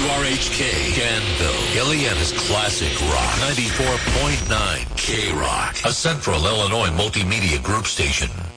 WRHK, Danville, Illinois' classic rock. 94.9 K-Rock, a Central Illinois multimedia group station.